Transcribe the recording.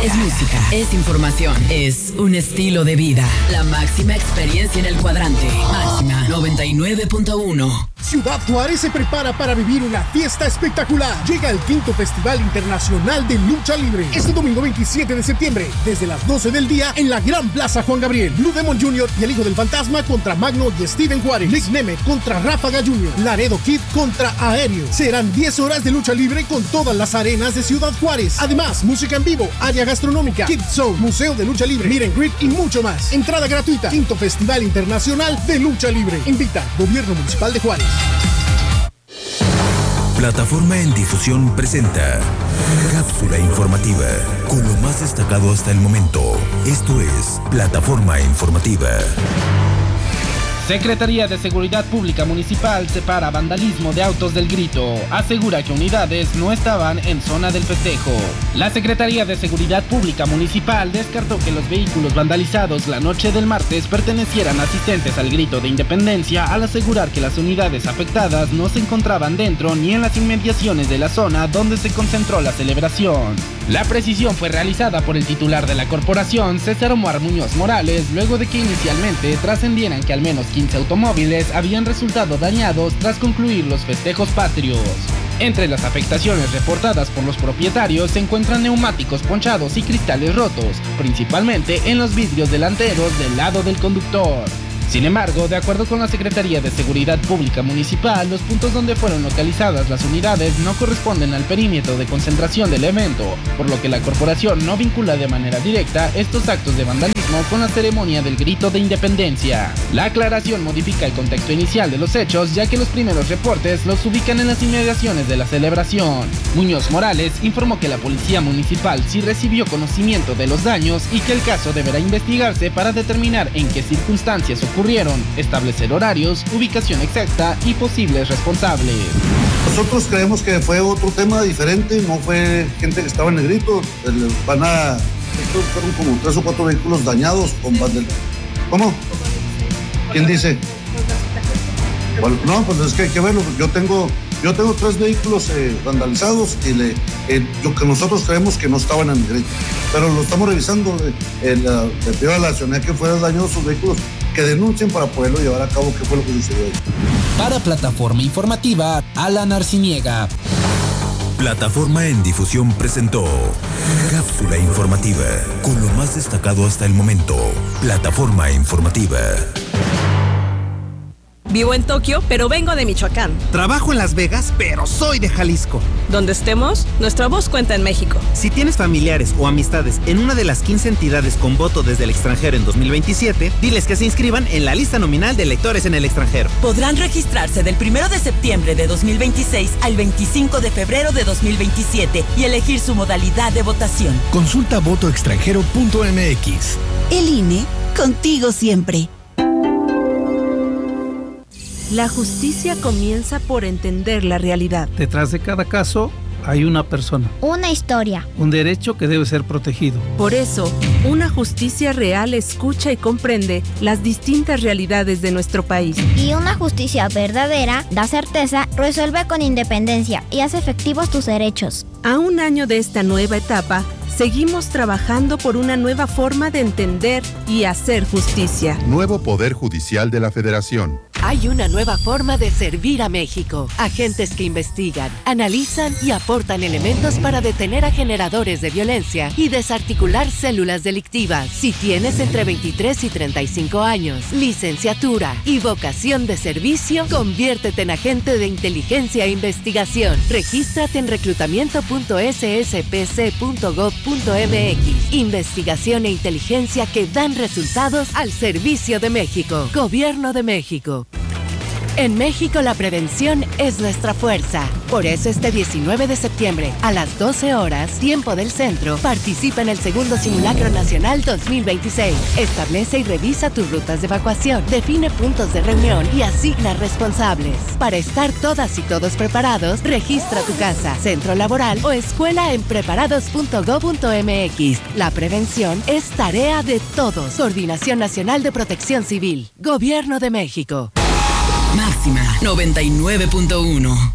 es música, es información, es un estilo de vida. La máxima experiencia en el cuadrante. Máxima 99.1. Ciudad Juárez se prepara para vivir una fiesta espectacular. Llega el 5º Festival Internacional de Lucha Libre. Este domingo 27 de septiembre, desde las 12 del día, en la Gran Plaza Juan Gabriel. Blue Demon Jr. y el Hijo del Fantasma contra Magno y Steven Juárez. Nick Nemeth contra Ráfaga Jr. Laredo Kid contra Aéreo. Serán 10 horas de lucha libre con todas las arenas de Ciudad Juárez. Además, música en vivo, área gastronómica, Kid Zone, Museo de Lucha Libre, Meet and Greet y mucho más. Entrada gratuita. 5º Festival Internacional de Lucha Libre. Invita Gobierno Municipal de Juárez. Plataforma en Difusión presenta Cápsula Informativa, con lo más destacado hasta el momento. Esto es Plataforma Informativa. Secretaría de Seguridad Pública Municipal separa vandalismo de autos del Grito. Asegura que unidades no estaban en zona del festejo. La Secretaría de Seguridad Pública Municipal descartó que los vehículos vandalizados la noche del martes pertenecieran asistentes al Grito de Independencia, al asegurar que las unidades afectadas no se encontraban dentro ni en las inmediaciones de la zona donde se concentró la celebración. La precisión fue realizada por el titular de la corporación, César Omar Muñoz Morales, luego de que inicialmente trascendieran que al menos 15 automóviles habían resultado dañados tras concluir los festejos patrios. Entre las afectaciones reportadas por los propietarios se encuentran neumáticos ponchados y cristales rotos, principalmente en los vidrios delanteros del lado del conductor. Sin embargo, de acuerdo con la Secretaría de Seguridad Pública Municipal, los puntos donde fueron localizadas las unidades no corresponden al perímetro de concentración del evento, por lo que la corporación no vincula de manera directa estos actos de vandalismo con la ceremonia del Grito de Independencia. La aclaración modifica el contexto inicial de los hechos, ya que los primeros reportes los ubican en las inmediaciones de la celebración. Muñoz Morales informó que la Policía Municipal sí recibió conocimiento de los daños y que el caso deberá investigarse para determinar en qué circunstancias ocurrieron, establecer horarios, ubicación exacta y posibles responsables. Nosotros creemos que fue otro tema diferente, no fue gente que estaba en el Grito. Estos fueron como 3 o 4 vehículos dañados con vandalismo. ¿Cómo? ¿Quién dice? Bueno, no, pues es que hay que verlo. Yo tengo 3 vehículos vandalizados y lo que nosotros creemos que no estaban en el Grito. Pero lo estamos revisando. Le pido a la ciudadanía que fueran dañados sus vehículos, que denuncien para poderlo llevar a cabo qué fue lo que sucedió ahí. Para Plataforma Informativa, Alan Arciniega. Plataforma en Difusión presentó Cápsula Informativa, con lo más destacado hasta el momento. Plataforma Informativa. Vivo en Tokio, pero vengo de Michoacán. Trabajo en Las Vegas, pero soy de Jalisco. Donde estemos, nuestra voz cuenta en México. Si tienes familiares o amistades en una de las 15 entidades con voto desde el extranjero en 2027, diles que se inscriban en la lista nominal de electores en el extranjero. Podrán registrarse del 1 de septiembre de 2026 al 25 de febrero de 2027 y elegir su modalidad de votación. Consulta votoextranjero.mx. El INE, contigo siempre. La justicia comienza por entender la realidad. Detrás de cada caso hay una persona. Una historia. Un derecho que debe ser protegido. Por eso, una justicia real escucha y comprende las distintas realidades de nuestro país. Y una justicia verdadera da certeza, resuelve con independencia y hace efectivos tus derechos. A un año de esta nueva etapa, seguimos trabajando por una nueva forma de entender y hacer justicia. Nuevo Poder Judicial de la Federación. Hay una nueva forma de servir a México. Agentes que investigan, analizan y aportan elementos para detener a generadores de violencia y desarticular células delictivas. Si tienes entre 23 y 35 años, licenciatura y vocación de servicio, conviértete en agente de inteligencia e investigación. Regístrate en reclutamiento.sspc.gov.mx. Investigación e inteligencia que dan resultados al servicio de México. Gobierno de México. En México la prevención es nuestra fuerza. Por eso este 19 de septiembre a las 12 horas, tiempo del centro, participa en el segundo Simulacro Nacional 2026. Establece y revisa tus rutas de evacuación, define puntos de reunión y asigna responsables. Para estar todas y todos preparados, registra tu casa, centro laboral o escuela en preparados.gov.mx. La prevención es tarea de todos. Coordinación Nacional de Protección Civil. Gobierno de México. Máxima 99.1.